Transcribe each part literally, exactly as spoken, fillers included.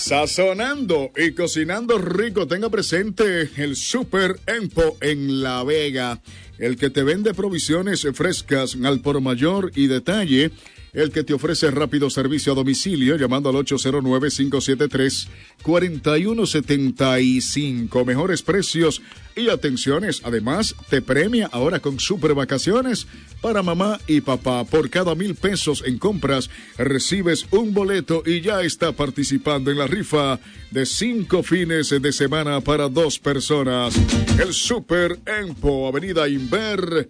Sazonando y cocinando rico, tenga presente el Super Empo en La Vega, el que te vende provisiones frescas al por mayor y detalle, el que te ofrece rápido servicio a domicilio llamando al ocho cero nueve, cinco siete tres, cuatro uno siete cinco. Mejores precios y atenciones. Además, te premia ahora con super vacaciones para mamá y papá. Por cada mil pesos en compras, recibes un boleto y ya está participando en la rifa de cinco fines de semana para dos personas. El Super Empo, Avenida Inver,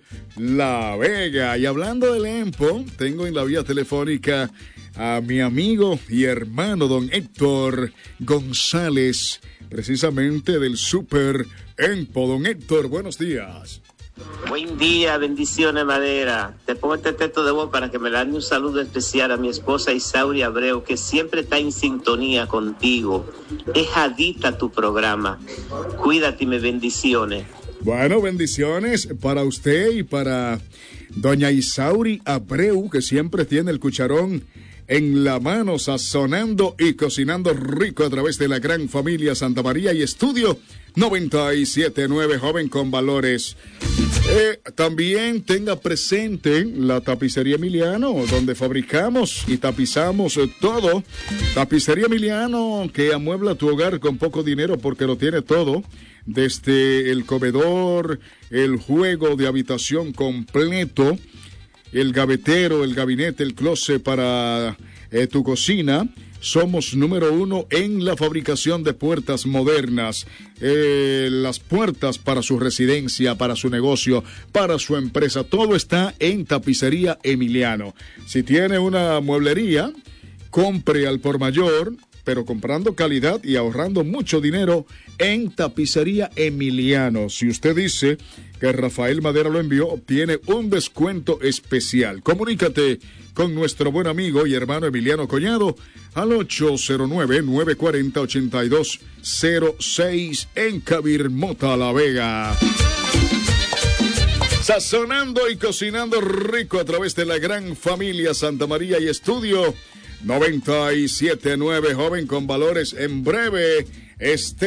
La Vega. Y hablando del Empo, tengo en la vía telefónica a mi amigo y hermano don Héctor González, precisamente del Super Empo. Don Héctor, buenos días. Buen día, bendiciones, Madera. Te pongo este texto de voz para que me le dé un saludo especial a mi esposa Isauri Abreu, que siempre está en sintonía contigo. Es adicta a tu programa. Cuídate y me bendiciones. Bueno, bendiciones para usted y para doña Isauri Abreu, que siempre tiene el cucharón en la mano, sazonando y cocinando rico a través de la gran familia Santa María y Estudio noventa y siete punto nueve, joven con valores. Eh, también tenga presente la Tapicería Emiliano, donde fabricamos y tapizamos eh, todo. Tapicería Emiliano, que amuebla tu hogar con poco dinero porque lo tiene todo. Desde el comedor, el juego de habitación completo, el gavetero, el gabinete, el closet para eh, tu cocina. Somos número uno en la fabricación de puertas modernas, eh, las puertas para su residencia, para su negocio, para su empresa. Todo está en Tapicería Emiliano. Si tiene una mueblería, compre al por mayor, pero comprando calidad y ahorrando mucho dinero en Tapicería Emiliano. Si usted dice que Rafael Madera lo envió, obtiene un descuento especial. Comunícate con nuestro buen amigo y hermano Emiliano Collado al ocho cero nueve, nueve cuatro cero, ocho dos cero seis en Cabir Mota, La Vega. Sazonando y cocinando rico a través de la gran familia Santa María y Estudio noventa y siete punto nueve, joven con valores. En breve, este